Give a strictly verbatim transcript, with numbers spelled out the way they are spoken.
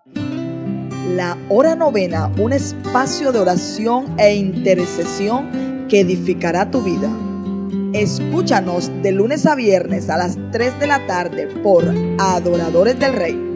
La hora novena, un espacio de oración e intercesión que edificará tu vida. Escúchanos de lunes a viernes a las tres de la tarde por Adoradores del Rey.